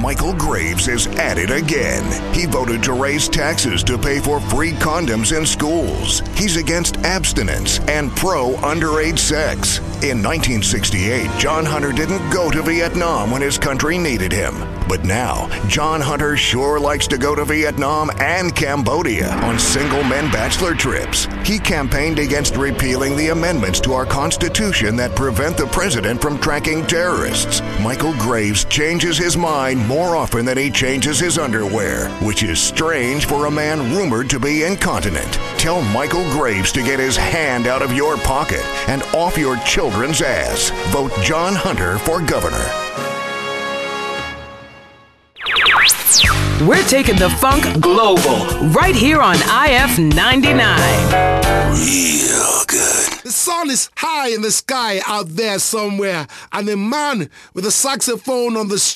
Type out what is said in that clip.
Michael Graves is at it again. He voted to raise taxes to pay for free condoms in schools. He's against abstinence and pro underage sex. In 1968, John Hunter didn't go to Vietnam when his country needed him. But now, John Hunter sure likes to go to Vietnam and Cambodia on single men bachelor trips. He campaigned against repealing the amendments to our Constitution that prevent the president from tracking terrorists. Michael Graves changes his mind more often than he changes his underwear, which is strange for a man rumored to be incontinent. Tell Michael Graves to get his hand out of your pocket and off your children's ass. Vote John Hunter for governor. We're taking the funk global right here on IF 99. Real good. The sun is high in the sky out there somewhere, and a man with a saxophone on the